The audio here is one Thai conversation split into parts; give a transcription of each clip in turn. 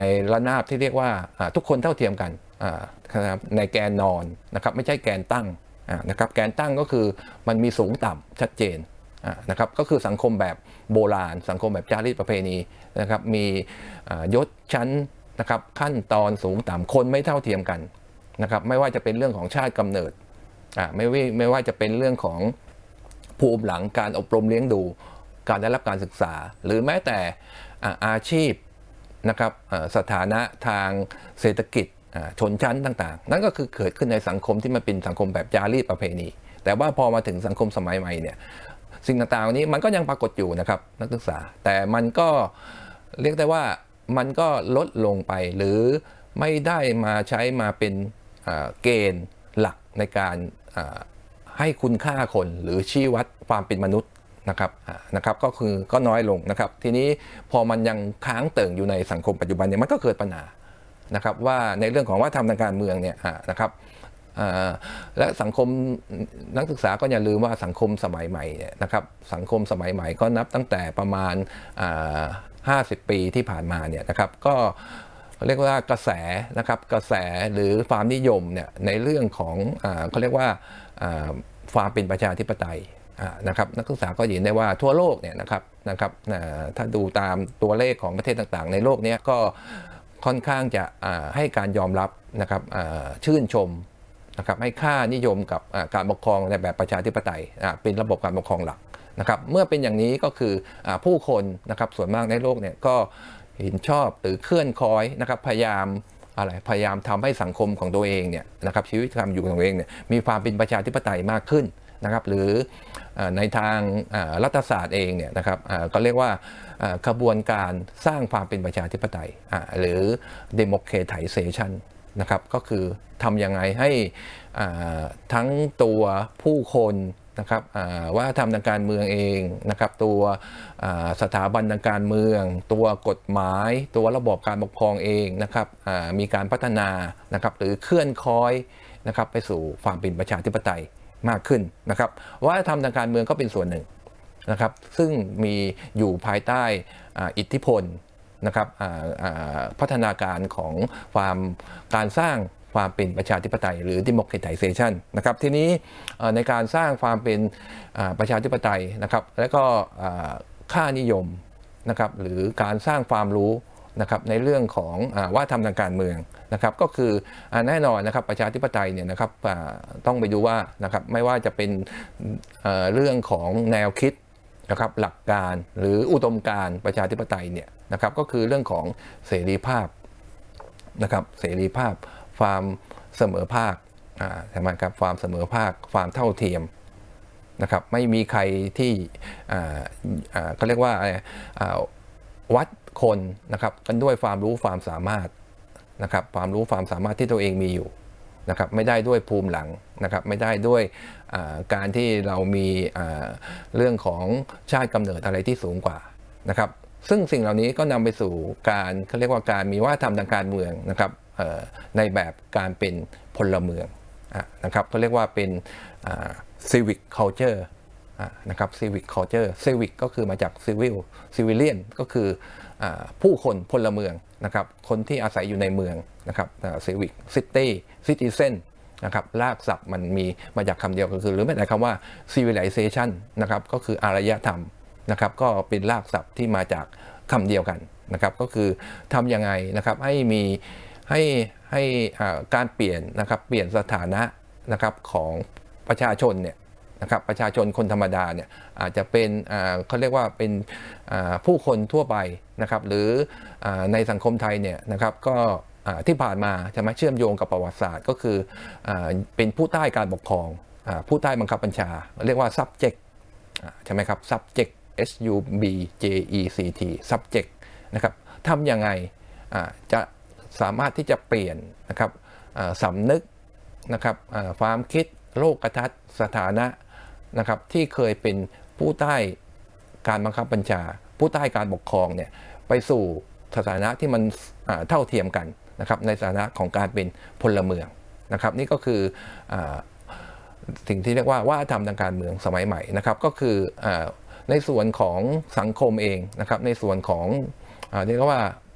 ในระนาบที่เรียกว่าทุกคนเท่าเทียมกันในแกนนอนนะครับไม่ใช่แกนตั้งนะครับแกนตั้งก็คือมันมีสูงต่ำชัดเจนนะครับก็คือสังคมแบบโบราณสังคมแบบจารีตประเพณีนะครับมียศชั้นนะครับขั้นตอนสูงต่ำคนไม่เท่าเทียมกันนะครับไม่ว่าจะเป็นเรื่องของชาติกำเนิดไม่ว่าจะเป็นเรื่องของภูมิหลังการอบรมเลี้ยงดูการได้รับการศึกษาหรือแม้แต่อาชีพนะครับสถานะทางเศรษฐกิจชนชั้นต่างๆนั่นก็คือเกิดขึ้นในสังคมที่มันเป็นสังคมแบบจารีตประเพณีแต่ว่าพอมาถึงสังคมสมัยใหม่เนี่ยสิ่งต่างๆนี้มันก็ยังปรากฏอยู่นะครับนักศึกษาแต่มันก็เรียกได้ว่ามันก็ลดลงไปหรือไม่ได้มาใช้มาเป็นเกณฑ์หลักในการให้คุณค่าคนหรือชี้วัดความเป็นมนุษย์นะครับก็น้อยลงนะครับทีนี้พอมันยังค้างเติ่งอยู่ในสังคมปัจจุบันเนี่ยมันก็เกิดปัญหานะครับว่าในเรื่องของวัฒนธรรมทางการเมืองเนี่ยนะครับและสังคมนักศึกษาก็อย่าลืมว่าสังคมสมัยใหม่เนี่ยนะครับสังคมสมัยใหม่ก็นับตั้งแต่ประมาณ50 ปีที่ผ่านมาเนี่ยนะครับก็เรียกว่ากระแสนะครับกระแสหรือความนิยมเนี่ยในเรื่องของเขาเรียกว่าความเป็นประชาธิปไตยนะครับนักศึกษาก็เห็นได้ว่าทั่วโลกเนี่ยนะครับถ้าดูตามตัวเลขของประเทศต่างๆในโลกนี้ก็ค่อนข้างจะให้การยอมรับนะครับชื่นชมนะครับให้ค่านิยมกับการปกครองในแบบประชาธิปไตยเป็นระบบการปกครองหลักนะครับเมื่อเป็นอย่างนี้ก็คือผู้คนนะครับส่วนมากในโลกเนี่ยก็เห็นชอบหรือเคลื่อนคล้อยนะครับพยายามทำให้สังคมของตัวเองเนี่ยนะครับชีวิตความอยู่ของตัวเองเนี่ยมีความเป็นประชาธิปไตยมากขึ้นนะครับหรือในทางรัฐศาสตร์เองเนี่ยนะครับก็เรียกว่าขบวนการสร้างความเป็นประชาธิปไตยหรือ democratization นะครับก็คือทำยังไงให้ทั้งตัวผู้คนนะครับว่าทำทางการเมืองเองนะครับตัวสถาบันทางการเมืองตัวกฎหมายตัวระบบการปกครองเองนะครับมีการพัฒนานะครับหรือเคลื่อนคล้อยนะครับไปสู่ความเป็นประชาธิปไตยมากขึ้นนะครับว่าทำทางการเมืองก็เป็นส่วนหนึ่งนะครับซึ่งมีอยู่ภายใต้อิทธิพลนะครับพัฒนาการของการสร้างความเป็นประชาธิปไตยหรือ democratization นะครับทีนี้ในการสร้างความเป็นประชาธิปไตยนะครับและก็ค่านิยมนะครับหรือการสร้างความรู้นะครับในเรื่องของว่าทำทางการเมืองนะครับก็คือแน่นอนนะครับประชาธิปไตยเนี่ยนะครับต้องไปดูว่านะครับไม่ว่าจะเป็นเรื่องของแนวคิดนะครับหลักการหรืออุดมการณ์ประชาธิปไตยเนี่ยนะครับก็คือเรื่องของเสรีภาพนะครับเสรีภาพความเสมอภาคใช่ไหมครับความเสมอภาคความเท่าเทียมนะครับไม่มีใครที่เขาเรียกว่าวัดคนนะครับกันด้วยความรู้ความสามารถนะครับความรู้ความสามารถที่ตัวเองมีอยู่นะครับไม่ได้ด้วยภูมิหลังนะครับไม่ได้ด้วยการที่เรามีเรื่องของชาติกำเนิดอะไรที่สูงกว่านะครับซึ่งสิ่งเหล่านี้ก็นำไปสู่การเขาเรียกว่าการมีวัฒนธรรมทางการเมืองนะครับในแบบการเป็นพลเมืองนะครับเขาเรียกว่าเป็น civic culture นะครับ civic culture civic ก็คือมาจาก civilian ก็คือผู้คนพลเมืองนะครับคนที่อาศัยอยู่ในเมืองนะครับ civic citizen นะครับรากศัพท์มันมีมาจากคำเดียวก็คือหรือแม้แต่คำว่า civilization นะครับก็คืออารยธรรมนะครับก็เป็นรากศัพท์ที่มาจากคำเดียวกันนะครับก็คือทำยังไงนะครับให้การเปลี่ยนนะครับเปลี่ยนสถานะนะครับของประชาชนเนี่ยนะครับประชาชนคนธรรมดาเนี่ยอาจจะเป็นเขาเรียกว่าเป็นผู้คนทั่วไปนะครับหรือในสังคมไทยเนี่ยนะครับก็ที่ผ่านมาใช่ไหมเชื่อมโยงกับประวัติศาสตร์ก็คือเป็นผู้ใต้การปกครองผู้ใต้บังคับบัญชาเรียกว่า subject ใช่ไหมครับ subject subject subject นะครับทำยังไงจะสามารถที่จะเปลี่ยนนะครับสำนึกนะครับความคิดโลกทัศน์สถานะนะครับที่เคยเป็นผู้ใต้การบังคับบัญชาผู้ใต้การปกครองเนี่ยไปสู่สถานะที่มันเท่าเทียมกันนะครับในสถานะของการเป็นพลเมืองนะครับนี่ก็คือสิ่งที่เรียกว่าวัฒนธรรมทางการเมืองสมัยใหม่นะครับก็คือในส่วนของสังคมเองนะครับในส่วนของเรียกว่า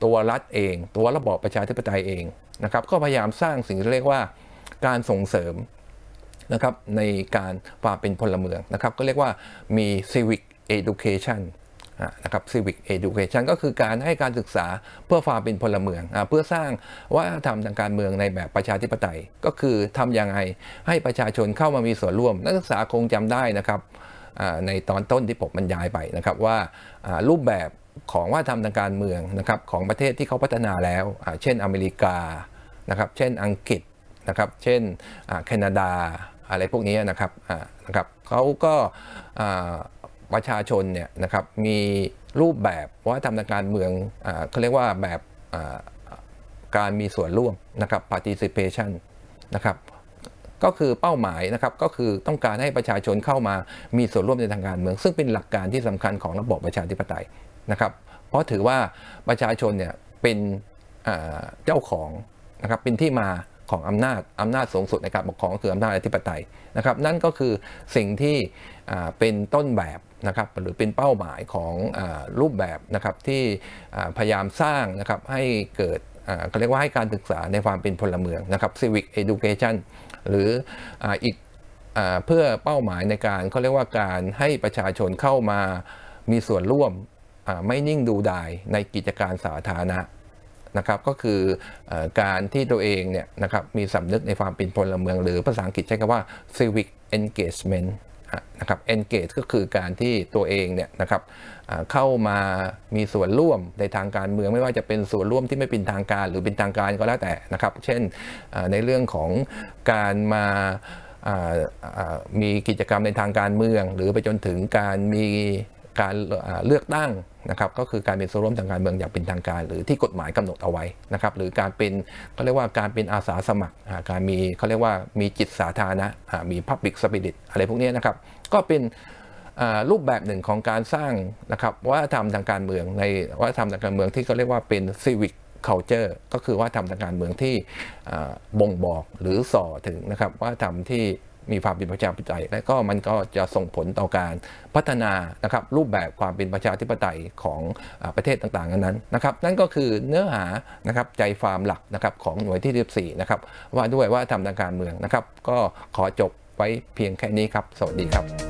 ตัวรัฐเองตัวระบอบประชาธิปไตยเองนะครับก็พยายามสร้างสิ่งที่เรียกว่าการส่งเสริมนะครับในการความเป็นพลเมืองนะครับก็เรียกว่ามี civic education นะครับ civic education ก็คือการให้การศึกษาเพื่อความเป็นพลเมืองเพื่อสร้างวัฒนธรรมทางการเมืองในแบบประชาธิปไตยก็คือทำยังไงให้ประชาชนเข้ามามีส่วนร่วมนักศึกษาคงจำได้นะครับในตอนต้นที่ผมบรรยายไปนะครับว่ารูปแบบของวัฒนธรรมทางการเมืองนะครับของประเทศที่เขาพัฒนาแล้วเช่นอเมริกานะครับเช่นอังกฤษนะครับเช่นแคนาดาอะไรพวกนี้นะครับเขาก็ประชาชนเนี่ยนะครับมีรูปแบบวัฒนธรรมทางการเมืองเขาเรียกว่าแบบการมีส่วนร่วมนะครับ participation นะครับก็คือเป้าหมายนะครับก็คือต้องการให้ประชาชนเข้ามามีส่วนร่วมในทางการเมืองซึ่งเป็นหลักการที่สำคัญของระบบประชาธิปไตยนะครับเพราะถือว่าประชาชนเนี่ยเป็นเจ้าของนะครับเป็นที่มาของอำนาจสูงสุดในการปกครองคืออำนาจอธิปไตยนะครับนั่นก็คือสิ่งที่เป็นต้นแบบนะครับหรือเป็นเป้าหมายของรูปแบบนะครับที่พยายามสร้างนะครับให้เกิดเขาเรียกว่าให้การศึกษาในความเป็นพลเมืองนะครับ civic education หรืออีกเพื่อเป้าหมายในการเขาเรียกว่าการให้ประชาชนเข้ามามีส่วนร่วมไม่นิ่งดูดายในกิจการสาธารณะนะครับก็คือการที่ตัวเองเนี่ยนะครับมีสำนึกในความเป็นพลเมืองหรือภาษาอังกฤษใช้คำว่า civic engagement นะครับ engage ก็คือการที่ตัวเองเนี่ยนะครับเข้ามามีส่วนร่วมในทางการเมืองไม่ว่าจะเป็นส่วนร่วมที่ไม่เป็นทางการหรือเป็นทางการก็แล้วแต่นะครับเช่นในเรื่องของการมามีกิจกรรมในทางการเมืองหรือไปจนถึงการมีการเลือกตั้งนะครับก็คือการเป็นส่วนร่วมทางการเมืองอย่างเป็นทางการหรือที่กฎหมายกำหนดเอาไว้นะครับหรือการเป็นเขาเรียกว่าการเป็นอาสาสมัครการมีเขาเรียกว่ามีจิตสาธารณะมี Public Spirit อะไรพวกนี้นะครับก็เป็นรูปแบบหนึ่งของการสร้างนะครับวัฒนธรรมทางการเมืองในวัฒนธรรมทางการเมืองที่เขาเรียกว่าเป็น civic culture ก็คือวัฒนธรรมทางการเมืองที่บ่งบอกหรือส่อถึงนะครับวัฒนธรรมที่มีความเป็นประชาธิปไตยและก็มันก็จะส่งผลต่อการพัฒนานะครับรูปแบบความเป็นประชาธิปไตยของประเทศต่างๆนั้นนะครับนั่นก็คือเนื้อหานะครับใจความหลักนะครับของหน่วยที่14นะครับว่าด้วยว่าทำทางการเมืองนะครับก็ขอจบไว้เพียงแค่นี้ครับสวัสดีครับ